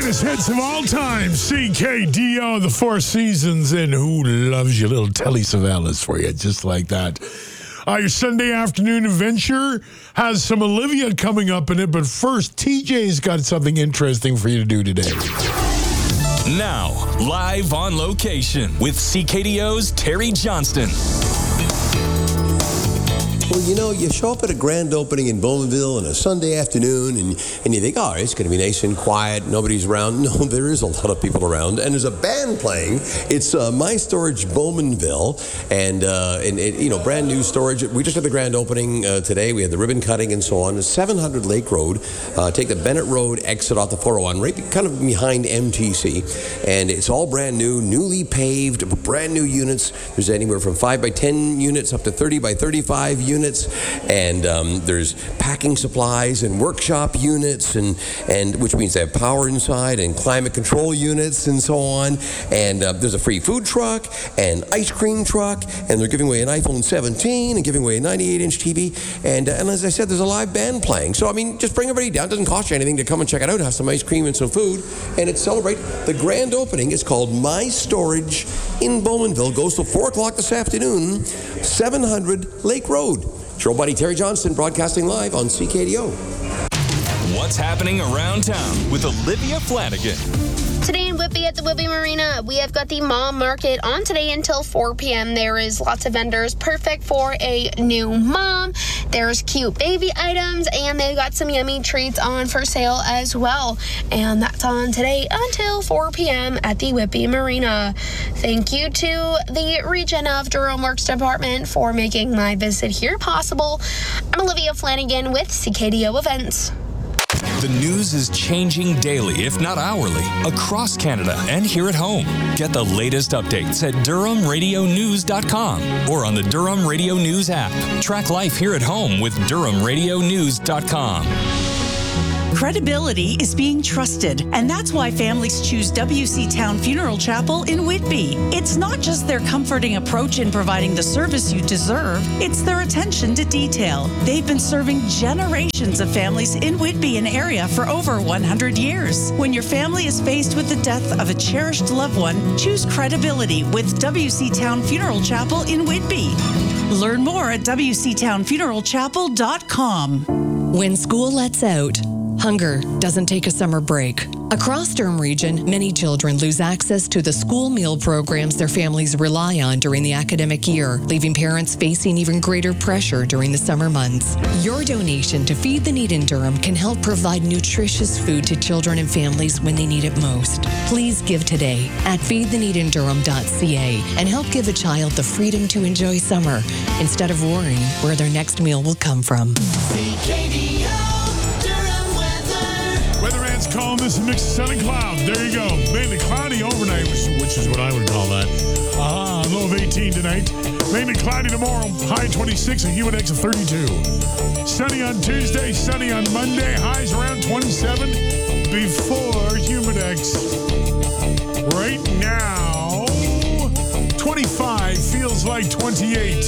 Greatest hits of all time. CKDO, the Four Seasons, and Who Loves You? Little Telly Savalas for you, just like that. Your Sunday afternoon adventure has some Olivia coming up in it, but first, TJ's got something interesting for you to do today. Now, live on location with CKDO's Terry Johnston. Well, you know, you show up at a grand opening in Bowmanville on a Sunday afternoon and you think, oh, it's going to be nice and quiet, nobody's around. No, there is a lot of people around, and there's a band playing. It's My Storage Bowmanville, and you know, brand new storage. We just had the grand opening today. We had the ribbon cutting and so on. 700 Lake Road. Take the Bennett Road exit off the 401, right kind of behind MTC, and it's all brand new, newly paved, brand new units. There's anywhere from 5 by 10 units up to 30 by 35 units. And there's packing supplies and workshop units, and which means they have power inside and climate control units and so on. And there's a free food truck and ice cream truck, and they're giving away an iPhone 17 and giving away a 98-inch TV. And as I said, there's a live band playing. So I mean, just bring everybody down. It doesn't cost you anything to come and check it out. Have some ice cream and some food, and it's celebrate the grand opening. It's called My Storage in Bowmanville. Goes till 4 o'clock this afternoon. 700 Lake Road. It's your old buddy Terry Johnston broadcasting live on CKDO. What's happening around town with Olivia Flanagan? Today in Whitby at the Whitby Marina, we have got the mom market on today until 4 p.m. There is lots of vendors, perfect for a new mom. There's cute baby items, and they've got some yummy treats on for sale as well. And that's on today until 4 p.m. at the Whitby Marina. Thank you to the Region of Durham Works Department for making my visit here possible. I'm Olivia Flanagan with CKDO Events. The news is changing daily, if not hourly, across Canada and here at home. Get the latest updates at DurhamRadioNews.com or on the Durham Radio News app. Track life here at home with DurhamRadioNews.com. Credibility is being trusted, and that's why families choose WC Town Funeral Chapel in Whitby. It's not just their comforting approach in providing the service you deserve, it's their attention to detail. They've been serving generations of families in Whitby and area for over 100 years. When your family is faced with the death of a cherished loved one, choose credibility with WC Town Funeral Chapel in Whitby. Learn more at WCTownFuneralChapel.com. When school lets out, hunger doesn't take a summer break. Across Durham Region, many children lose access to the school meal programs their families rely on during the academic year, leaving parents facing even greater pressure during the summer months. Your donation to Feed the Need in Durham can help provide nutritious food to children and families when they need it most. Please give today at feedtheneedindurham.ca and help give a child the freedom to enjoy summer instead of worrying where their next meal will come from. Weatherman's calling this a mix of sun and cloud. There you go. Mainly cloudy overnight, which is what I would call that. Low of 18 tonight. Mainly cloudy tomorrow. High 26 and humid index of 32. Sunny on Tuesday, sunny on Monday. Highs around 27 before humidex. Right now, 25 feels like 28.